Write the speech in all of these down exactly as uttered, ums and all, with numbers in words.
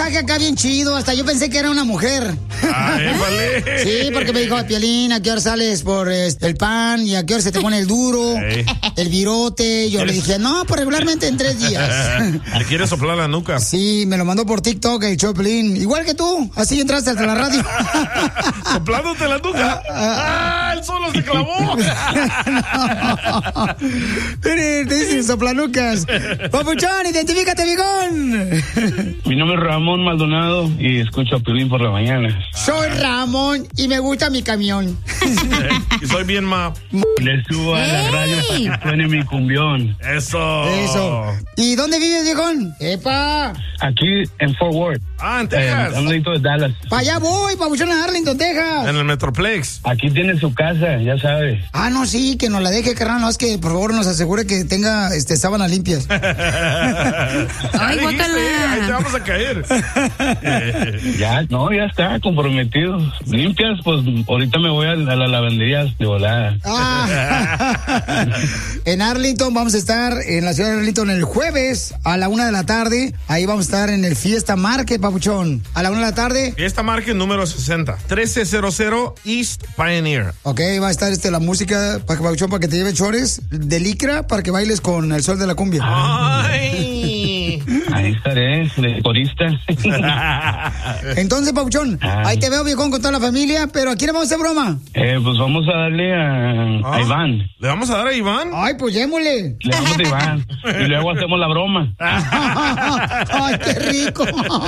mensaje acá bien chido. Hasta yo pensé que era una mujer. Ay, vale. Sí, porque me dijo, Piolín, ¿a qué hora sales por este, el pan? ¿Y a qué hora se te pone el duro? Ey. El virote. Yo le dije, no, pues regularmente en tres días. ¿Le quieres soplar la nuca? Sí, me lo mandó por TikTok el Choplin. Igual que tú, así entraste hasta la radio. ¿Soplándote la nuca? ¡Ah, él solo se clavó! No. Te dicen soplanucas. Papuchón, identifícate, bigón. Mi nombre es Ramón Maldonado y escucho a Piolín por la mañana. Soy Ramón y me gusta mi camión. Y soy bien ma. Le subo a la radio para que suene mi cumbión. Eso. Eso. ¿Y dónde vives, viejón? ¡Epa! Aquí en Fort Worth. Ah, en Texas. En, a un ladito de Dallas. Para allá voy, papuchón, a Arlington, Texas. En el Metroplex. Aquí tiene su casa, ya sabes. Ah, no, sí, que nos la deje, carnal. No, es que por favor nos asegure que tenga este, sábanas limpias. Ay, guácala. Ahí te vamos a caer. Ya, no, ya está, comprometido. Limpias, pues ahorita me voy a, a la lavandería de volada. Ah. En Arlington vamos a estar en la ciudad de Arlington el jueves a la una de la tarde. Ahí vamos a estar en el Fiesta Market, papuchón. A la una de la tarde. Fiesta Market número sesenta. trece cero cero East Pioneer. Ok, va a estar este, la música, para que, papuchón, para que te lleve chores de licra para que bailes con el sol de la cumbia. Ay. Ahí estaré, de corista. Entonces, papuchón, Ay. ahí te veo, viejón, con toda la familia, pero ¿a quién le vamos a hacer broma? Eh, pues vamos a darle a, ¿Ah? a Iván. ¿Le vamos a dar a Iván? Ay, pues démosle. Le damos a Iván. Y luego hacemos la broma. Ay, qué rico.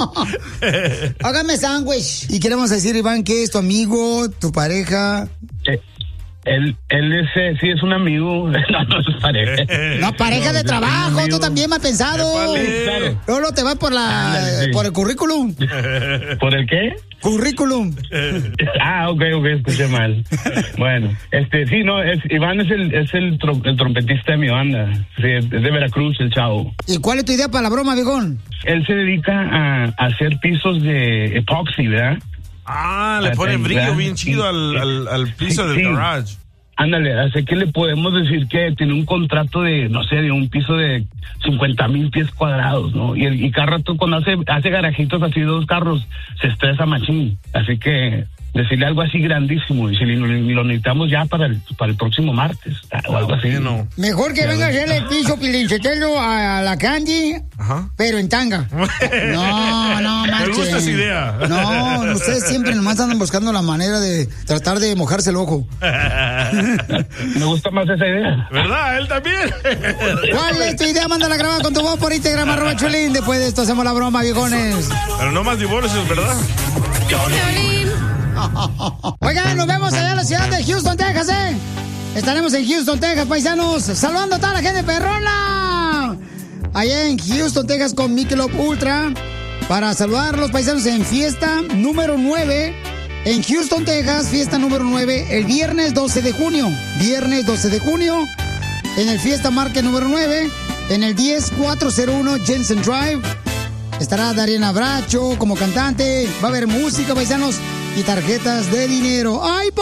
Hágame sándwich. ¿Y qué le vamos a decir, Iván? ¿Qué es tu amigo, tu pareja? Eh, él, él es, eh, sí, es un amigo. No, no es pareja. No, pareja de No, trabajo, amigo. tú también me has pensado. Épale. Claro. Luego te vas por la, Ándale, sí. por el currículum. ¿Por el qué? Currículum. Ah, ok, ok, escuché mal. Bueno, este, sí, no, es, Iván es el, es el, trom- el trompetista de mi banda. Sí, es de Veracruz, el chavo. ¿Y cuál es tu idea para la broma, viejón? Él se dedica a, a hacer pisos de epoxi, ¿verdad? Ah, le pone ¿Verdad? brillo bien chido al, al, al piso Sí, del sí. garage. Ándale, así que le podemos decir que tiene un contrato de, no sé, de un piso de cincuenta mil pies cuadrados, ¿no? Y, el, y cada rato cuando hace, hace garajitos así, dos carros, se estresa machín. Así que decirle algo así grandísimo, y si lo, lo necesitamos ya para el, para el próximo martes, o algo así. Bueno. Mejor que venga a hacerle el piso Pilinchotelo a la Candy, Ajá. pero en tanga. No, no, Me marchen. gusta esa idea. No, ustedes siempre nomás andan buscando la manera de tratar de mojarse el ojo. Me gusta más esa idea. ¿Verdad? Él también. ¿Cuál es tu idea? Mándala grabar con tu voz por Instagram, arroba Chulín. Después de esto hacemos la broma, viejones. Pero no más divorcios, ¿verdad? Oigan, nos vemos allá en la ciudad de Houston, Texas, ¿eh? Estaremos en Houston, Texas, paisanos, saludando a toda la gente perrona. Allá en Houston, Texas, con Michelob Ultra, para saludar a los paisanos en fiesta número nueve. En Houston, Texas, fiesta número nueve, el viernes doce de junio. Viernes doce de junio, en el Fiesta Market número nueve, en el diez cuatrocientos uno Jensen Drive. Estará Dariana Bracho como cantante. Va a haber música, paisanos, y tarjetas de dinero. ¡Ay,